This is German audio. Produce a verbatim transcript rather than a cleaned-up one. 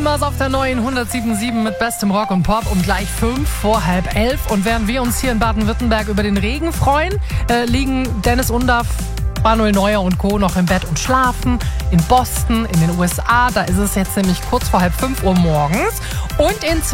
Dreamers auf der neuen hundertsieben Komma sieben mit bestem Rock und Pop um gleich fünf vor halb elf. Und während wir uns hier in Baden-Württemberg über den Regen freuen, äh, liegen Dennis Undaff, Manuel Neuer und Co. noch im Bett und schlafen. In Boston, in den U S A, da ist es jetzt nämlich kurz vor halb fünf Uhr morgens. Und in